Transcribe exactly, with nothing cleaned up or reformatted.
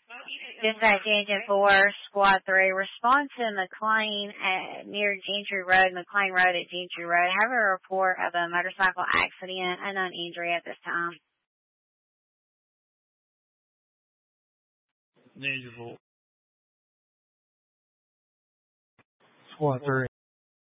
Dispatch Agent four, Squad three, respond to McLean at, near Gentry Road, McLean Road at Gentry Road. Have a report of a motorcycle accident, unknown injury at this time. Need your vote. Squad three.